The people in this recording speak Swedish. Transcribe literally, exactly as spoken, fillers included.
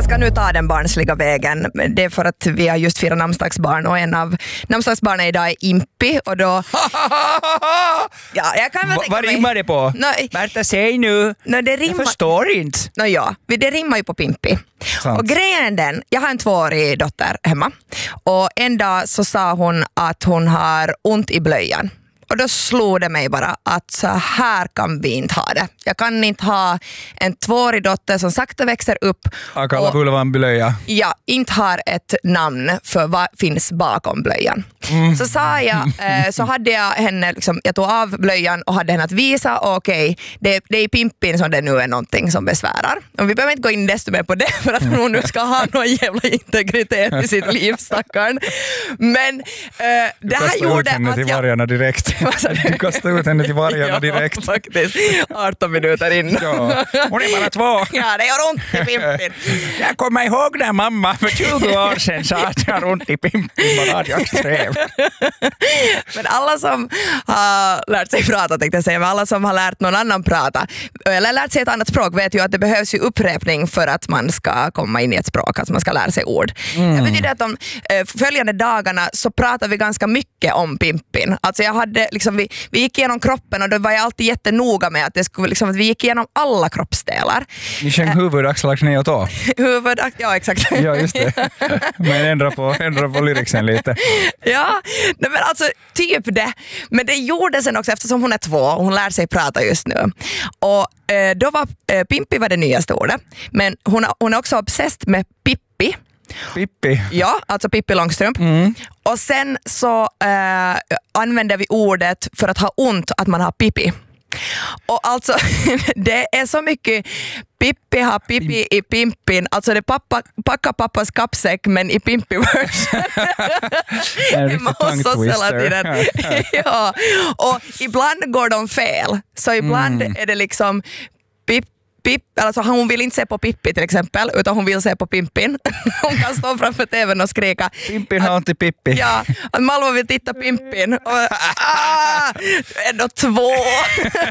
ska nu ta den barnsliga vägen. Det är för att vi har just firat namnsdagsbarn och en av namnsdagsbarnen idag är Impi och då... ja, jag kan väl Va, vad rimmar det på? No, Märta, säg nu. No, det rimmar... Jag förstår inte. No, ja, det rimmar ju på Pimpi. Sant. Och grejen är den, jag har en tvåårig dotter hemma och en dag så sa hon att hon har ont i blöjan. Och då slog det mig bara att så här kan vi inte ha det. Jag kan inte ha en tvåårig dotter som sakta växer upp Akalla pulvan blöja. Ja, inte har ett namn för vad finns bakom blöjan. Mm. Så sa jag, eh, så hade jag henne, liksom, jag tog av blöjan och hade henne att visa, och okej, okay, det, det är i Pimpin som det nu är någonting som besvärar. Och vi behöver inte gå in desto mer på det för att hon nu ska ha någon jävla integritet i sitt liv, stackarn. Men eh, det här gjorde henne att till jag... vargarna direkt. Du kastade ut henne till vargarna direkt. Ja, faktiskt. arton minuter in. Ja, hon är bara två. Ja, det gör ont i Pimpin. Jag kommer ihåg när mamma för tjugo år sedan sa att jag har ont i Pimpin och radioaktiv. Men alla som har lärt sig prata, tänkte jag säga, men alla som har lärt någon annan prata eller lärt sig ett annat språk vet ju att det behövs ju upprepning för att man ska komma in i ett språk, att man ska lära sig ord. Mm. Det betyder att de äh, följande dagarna så pratar vi ganska mycket om Pimpin. Alltså jag hade liksom, vi, vi gick igenom kroppen och då var jag alltid jättenoga med att, det skulle, liksom, att vi gick igenom alla kroppsdelar. Ni sjöng huvud, axlar, knä och tå. Huvud, ja exakt. Ja just det. Men ändra på, ändra på lyricsen lite. Ja, nej, men alltså typ det. Men det gjorde sen också eftersom hon är två och hon lär sig prata just nu. Och eh, då var eh, Pimpi var det nyaste ordet. Men hon, hon är också obsessed med Pippi. Pippi. Ja, alltså Pippi Långstrump. Mm. Och sen så eh, använder vi ordet för att ha ont att man har Pippi. Och alltså det är så mycket Pippi har Pippi i Pimpin. Alltså det pappa, packa pappas kappsäck men i Pimpi-version. En hos oss hela tiden. Ja. Och ibland går de fel. Så ibland mm. är det liksom Pippi. Pip, alltså hon vill inte se på Pippi till exempel, utan hon vill se på Pimpin. Hon kan stå framför tvn och skrika. Pimpin har inte Pippi. Ja, att Malva vill titta Pimpin. Och, ah, ändå två.